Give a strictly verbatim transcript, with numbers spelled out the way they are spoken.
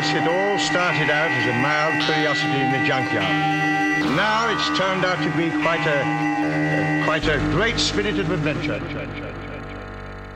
Perhaps it all started out as a mild curiosity in the junkyard. Now it's turned out to be quite a, uh, quite a great spirit of adventure.